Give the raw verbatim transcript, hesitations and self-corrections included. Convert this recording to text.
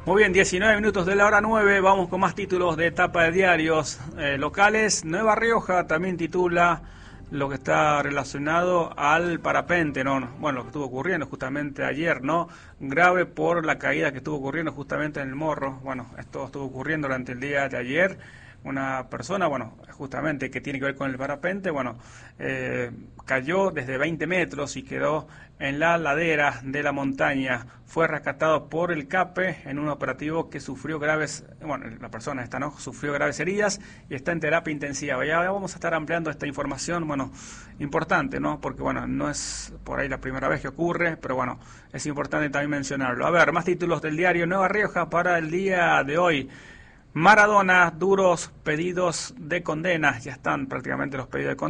Muy bien, diecinueve minutos de la hora nueve, vamos con más títulos de etapa de diarios eh, locales. Nueva Rioja también titula lo que está relacionado al parapente, ¿no? Bueno, lo que estuvo ocurriendo justamente ayer, ¿no? Grave por la caída que estuvo ocurriendo justamente en el Morro. Bueno, esto estuvo ocurriendo durante el día de ayer. Una persona, bueno, justamente que tiene que ver con el parapente, bueno, eh, cayó desde veinte metros y quedó en la ladera de la montaña. Fue rescatado por el CAPE en un operativo que sufrió graves, bueno, la persona esta, ¿no? Sufrió graves heridas y está en terapia intensiva. Ya vamos a estar ampliando esta información, bueno, importante, ¿no? Porque, bueno, no es por ahí la primera vez que ocurre, pero, bueno, es importante también mencionarlo. A ver, más títulos del diario Nueva Rioja para el día de hoy. Maradona, duros pedidos de condena, ya están prácticamente los pedidos de condena.